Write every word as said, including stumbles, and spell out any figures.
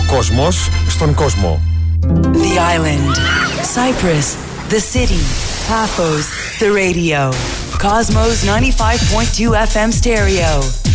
κόσμος στον κόσμο. The island, Cyprus, the city, Paphos, the radio. Cosmos ninety-five point two F M stereo.